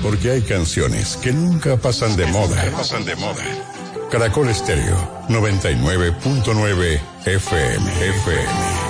Porque hay canciones que nunca pasan de moda. Caracol Estéreo 99.9 FM.